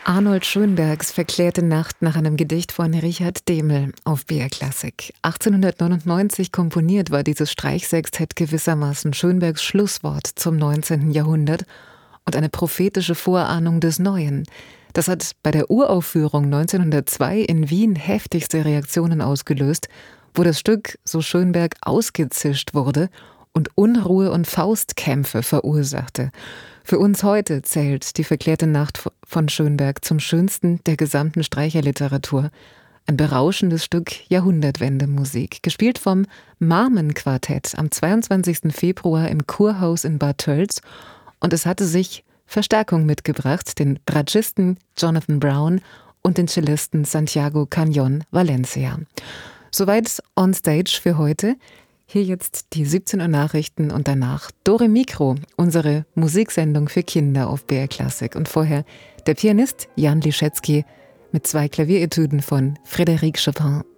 Arnold Schönbergs Verklärte Nacht nach einem Gedicht von Richard Dehmel auf BR Klassik. 1899 komponiert war dieses Streichsextett gewissermaßen Schönbergs Schlusswort zum 19. Jahrhundert und eine prophetische Vorahnung des Neuen. Das hat bei der Uraufführung 1902 in Wien heftigste Reaktionen ausgelöst, wo das Stück, so Schönberg, ausgezischt wurde und Unruhe und Faustkämpfe verursachte. Für uns heute zählt die Verklärte Nacht von Schönberg zum schönsten der gesamten Streicherliteratur. Ein berauschendes Stück Jahrhundertwende-Musik, gespielt vom Marmen-Quartett am 22. Februar im Kurhaus in Bad Tölz. Und es hatte sich Verstärkung mitgebracht, den Bratschisten Jonathan Brown und den Cellisten Santiago Cañón Valencia. Soweit on stage für heute. Hier jetzt die 17 Uhr Nachrichten und danach Dore Mikro, unsere Musiksendung für Kinder auf BR Klassik. Und vorher der Pianist Jan Liszewski mit 2 Klavieretüden von Frédéric Chopin.